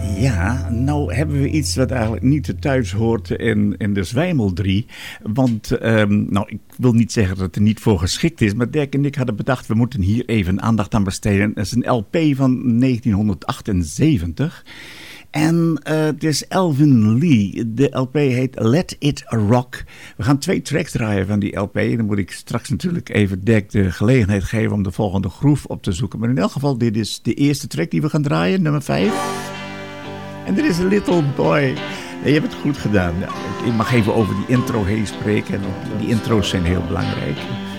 Ja, nou hebben we iets wat eigenlijk niet thuis hoort in de Zwijmel 3. Want, ik wil niet zeggen dat het er niet voor geschikt is. Maar Dirk en ik hadden bedacht, we moeten hier even aandacht aan besteden. Het is een LP van 1978. En het is Alvin Lee. De LP heet Let It Rock. We gaan 2 tracks draaien van die LP. Dan moet ik straks natuurlijk even Dirk de gelegenheid geven om de volgende groove op te zoeken. Maar in elk geval, dit is de eerste track die we gaan draaien, nummer 5. En dit is A Little Boy. Ja, je hebt het goed gedaan. Ik mag even over die intro heen spreken. Die intro's zijn heel belangrijk.